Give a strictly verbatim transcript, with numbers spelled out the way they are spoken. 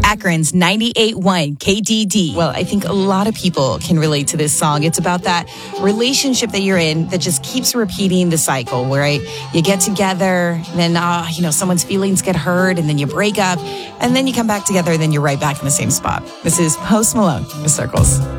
Akron's ninety-eight point one K D D. Well, I think a lot of people can relate to this song. It's about that relationship that you're in that just keeps repeating the cycle, right? You get together, then, uh, you know, someone's feelings get hurt, and then you break up, and then you come back together, and then you're right back in the same spot. This is Post Malone with Circles.